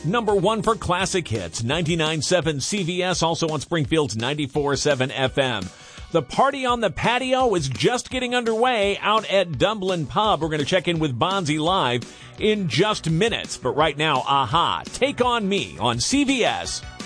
Number 1 for classic hits, 99.7 CVS, also on Springfield's 94.7 FM. The party on the patio is just getting underway out at Dublin Pub. We're going to check in with Bonzi live in just minutes. But right now, Aha, Take On Me on CVS.